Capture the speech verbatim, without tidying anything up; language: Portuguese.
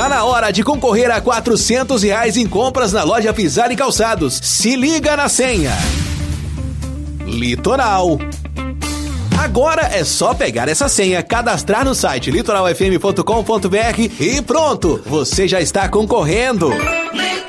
Tá na hora de concorrer a quatrocentos reais em compras na loja Pisar e Calçados. Se liga na senha. Litoral. Agora é só pegar essa senha, cadastrar no site litoral f m ponto com ponto b r e pronto, você já está concorrendo.